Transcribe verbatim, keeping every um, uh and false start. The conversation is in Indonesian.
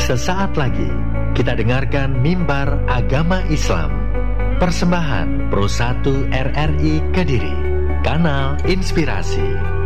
Sesaat lagi kita dengarkan Mimbar Agama Islam, persembahan Pro satu R R I Kediri, kanal inspirasi.